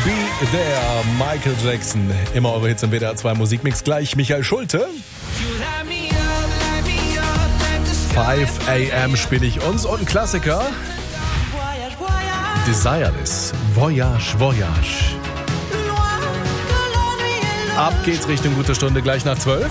Be There, Michael Jackson. Immer eure Hits im WDR 2 Musikmix. Gleich Michael Schulte. 5 AM spiele ich uns und ein Klassiker. Desireless, Voyage, Voyage. Ab geht's Richtung gute Stunde, gleich nach 12.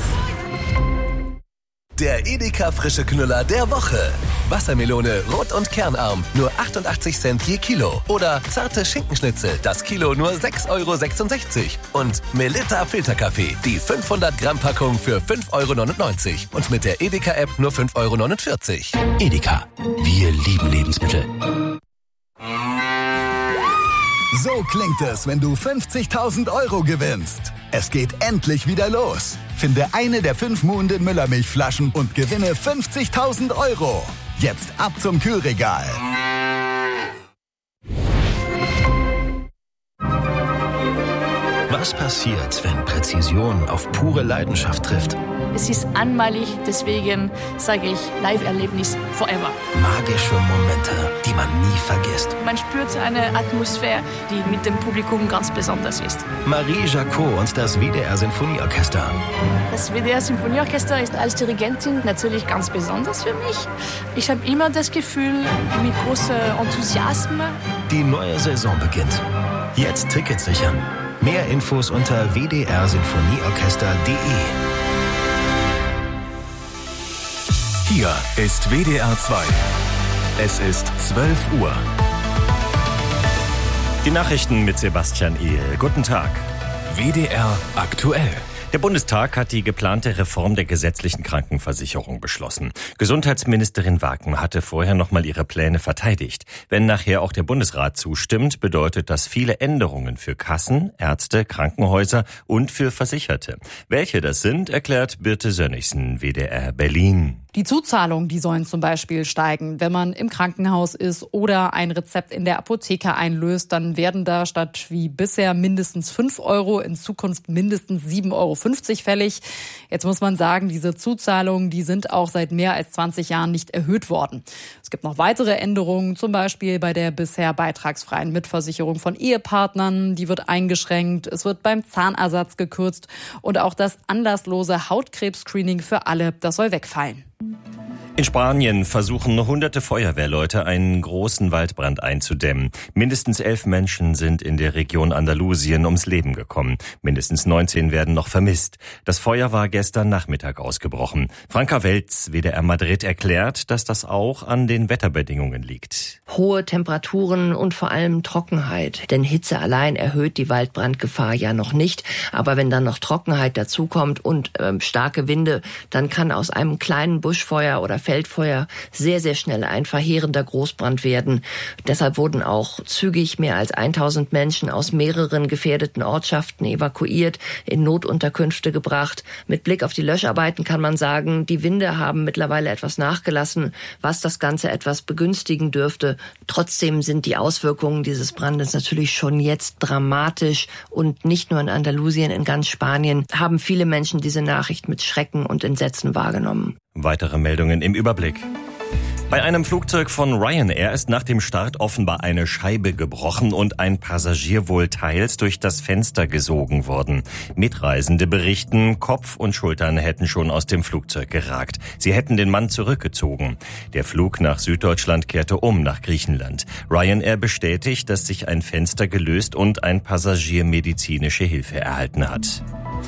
Der Edeka frische Knüller der Woche. Wassermelone, rot und kernarm, nur 88 Cent je Kilo. Oder zarte Schinkenschnitzel, das Kilo nur 6,66 €. Und Melitta Filterkaffee, die 500 Gramm Packung für 5,99 €. Und mit der Edeka-App nur 5,49 €. Edeka, wir lieben Lebensmittel. So klingt es, wenn du 50.000 € gewinnst. Es geht endlich wieder los. Finde eine der 5 Muhnden Müllermilchflaschen und gewinne 50.000 €. Jetzt ab zum Kühlregal. Was passiert, wenn Präzision auf pure Leidenschaft trifft? Es ist einmalig, deswegen sage ich Live-Erlebnis forever. Magische Momente, die man nie vergisst. Man spürt eine Atmosphäre, die mit dem Publikum ganz besonders ist. Marie Jacot und das WDR Sinfonieorchester. Das WDR Sinfonieorchester ist als Dirigentin natürlich ganz besonders für mich. Ich habe immer das Gefühl, mit großem Enthusiasmus. Die neue Saison beginnt. Jetzt Tickets sichern. Mehr Infos unter wdrsinfonieorchester.de. Hier ist WDR 2. Es ist 12 Uhr. Die Nachrichten mit Sebastian Ehl. Guten Tag. WDR aktuell. Der Bundestag hat die geplante Reform der gesetzlichen Krankenversicherung beschlossen. Gesundheitsministerin Waken hatte vorher nochmal ihre Pläne verteidigt. Wenn nachher auch der Bundesrat zustimmt, bedeutet das viele Änderungen für Kassen, Ärzte, Krankenhäuser und für Versicherte. Welche das sind, erklärt Birte Sönnigsen, WDR Berlin. Die Zuzahlungen, die sollen zum Beispiel steigen. Wenn man im Krankenhaus ist oder ein Rezept in der Apotheke einlöst, dann werden da statt wie bisher mindestens 5 € in Zukunft mindestens 7,50 € fällig. Jetzt muss man sagen, diese Zuzahlungen, die sind auch seit mehr als 20 Jahren nicht erhöht worden. Es gibt noch weitere Änderungen, zum Beispiel bei der bisher beitragsfreien Mitversicherung von Ehepartnern. Die wird eingeschränkt. Es wird beim Zahnersatz gekürzt. Und auch das anlasslose Hautkrebs-Screening für alle, das soll wegfallen. In Spanien versuchen hunderte Feuerwehrleute, einen großen Waldbrand einzudämmen. Mindestens 11 Menschen sind in der Region Andalusien ums Leben gekommen. Mindestens 19 werden noch vermisst. Das Feuer war gestern Nachmittag ausgebrochen. Franka Welz, WDR Madrid, erklärt, dass das auch an den Wetterbedingungen liegt. Hohe Temperaturen und vor allem Trockenheit. Denn Hitze allein erhöht die Waldbrandgefahr ja noch nicht. Aber wenn dann noch Trockenheit dazukommt und starke Winde, dann kann aus einem kleinen Buschfeuer oder Feldfeuer sehr, sehr schnell ein verheerender Großbrand werden. Deshalb wurden auch zügig mehr als 1000 Menschen aus mehreren gefährdeten Ortschaften evakuiert, in Notunterkünfte gebracht. Mit Blick auf die Löscharbeiten kann man sagen, die Winde haben mittlerweile etwas nachgelassen, was das Ganze etwas begünstigen dürfte. Trotzdem sind die Auswirkungen dieses Brandes natürlich schon jetzt dramatisch und nicht nur in Andalusien, in ganz Spanien haben viele Menschen diese Nachricht mit Schrecken und Entsetzen wahrgenommen. Weitere Meldungen im Überblick. Bei einem Flugzeug von Ryanair ist nach dem Start offenbar eine Scheibe gebrochen und ein Passagier wohl teils durch das Fenster gesogen worden. Mitreisende berichten, Kopf und Schultern hätten schon aus dem Flugzeug geragt. Sie hätten den Mann zurückgezogen. Der Flug nach Süddeutschland kehrte um nach Griechenland. Ryanair bestätigt, dass sich ein Fenster gelöst und ein Passagier medizinische Hilfe erhalten hat.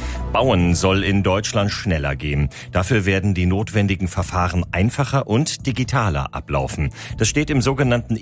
Bauen soll in Deutschland schneller gehen. Dafür werden die notwendigen Verfahren einfacher und digitaler ablaufen. Das steht im sogenannten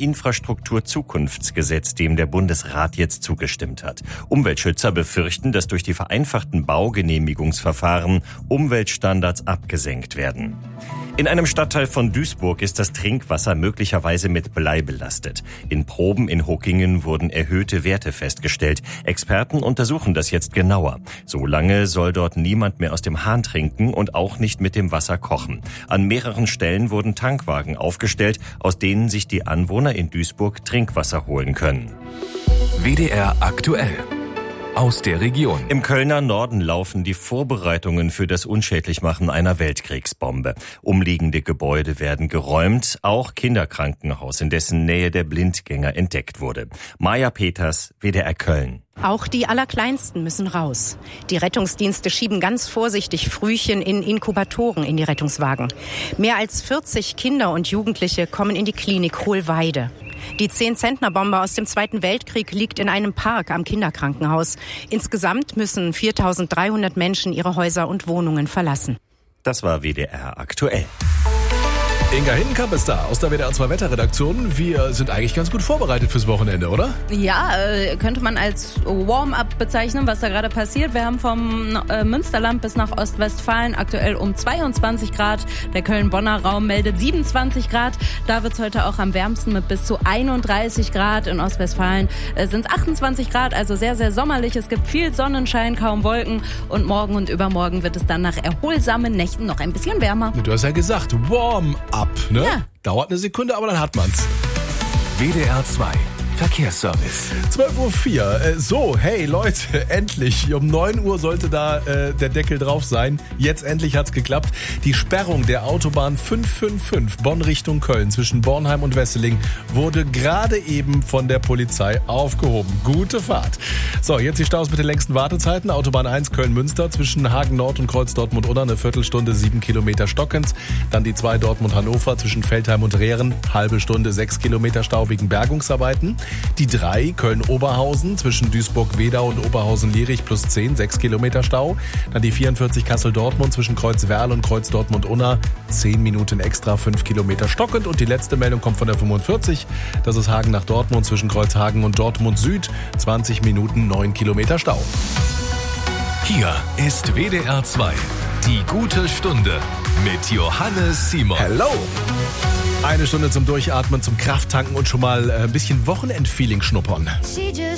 Infrastrukturzukunftsgesetz, dem der Bundesrat jetzt zugestimmt hat. Umweltschützer befürchten, dass durch die vereinfachten Baugenehmigungsverfahren Umweltstandards abgesenkt werden. In einem Stadtteil von Duisburg ist das Trinkwasser möglicherweise mit Blei belastet. In Proben in Huckingen wurden erhöhte Werte festgestellt. Experten untersuchen das jetzt genauer. Solange soll dort niemand mehr aus dem Hahn trinken und auch nicht mit dem Wasser kochen. An mehreren Stellen wurden Tankwagen aufgestellt, aus denen sich die Anwohner in Duisburg Trinkwasser holen können. WDR aktuell. aus der Region. Im Kölner Norden laufen die Vorbereitungen für das Unschädlichmachen einer Weltkriegsbombe. Umliegende Gebäude werden geräumt, auch Kinderkrankenhaus, in dessen Nähe der Blindgänger entdeckt wurde. Maja Peters, WDR Köln. Auch die Allerkleinsten müssen raus. Die Rettungsdienste schieben ganz vorsichtig Frühchen in Inkubatoren in die Rettungswagen. Mehr als 40 Kinder und Jugendliche kommen in die Klinik Hohlweide. Die 10-Zentner-Bombe aus dem Zweiten Weltkrieg liegt in einem Park am Kinderkrankenhaus. Insgesamt müssen 4.300 Menschen ihre Häuser und Wohnungen verlassen. Das war WDR aktuell. Inga Hindenkamp ist da aus der WDR 2 Wetterredaktion. Wir sind eigentlich ganz gut vorbereitet fürs Wochenende, oder? Ja, könnte man als Warm-up bezeichnen, was da gerade passiert. Wir haben vom Münsterland bis nach Ostwestfalen aktuell um 22 Grad. Der Köln-Bonner Raum meldet 27 Grad. Da wird es heute auch am wärmsten mit bis zu 31 Grad. In Ostwestfalen sind es 28 Grad, also sehr, sehr sommerlich. Es gibt viel Sonnenschein, kaum Wolken. Und morgen und übermorgen wird es dann nach erholsamen Nächten noch ein bisschen wärmer. Du hast ja gesagt, Warm-up, ne? Ja. Dauert eine Sekunde, aber dann hat man's. WDR 2 Verkehrsservice. 12:04 Uhr. So, hey Leute, endlich. Um 9 Uhr sollte da der Deckel drauf sein. Jetzt endlich hat's geklappt. Die Sperrung der Autobahn 555 Bonn Richtung Köln zwischen Bornheim und Wesseling wurde gerade eben von der Polizei aufgehoben. Gute Fahrt. So, jetzt die Staus mit den längsten Wartezeiten. Autobahn 1 Köln-Münster zwischen Hagen Nord und Kreuz Dortmund-Unna eine Viertelstunde 7 Kilometer stockend. Dann die 2 Dortmund-Hannover zwischen Feldheim und Rehren, halbe Stunde 6 Kilometer Stau wegen Bergungsarbeiten. Die 3 Köln-Oberhausen zwischen Duisburg-Wedau und Oberhausen-Lierich plus 10, 6 Kilometer Stau. Dann die 44 Kassel-Dortmund zwischen Kreuz-Werl und Kreuz Dortmund-Unna, 10 Minuten extra, 5 Kilometer stockend. Und die letzte Meldung kommt von der 45. Das ist Hagen nach Dortmund zwischen Kreuzhagen und Dortmund Süd, 20 Minuten, 9 Kilometer Stau. Hier ist WDR 2. Die gute Stunde mit Johannes Simon. Hello! Eine Stunde zum Durchatmen, zum Krafttanken und schon mal ein bisschen Wochenendfeeling schnuppern. She just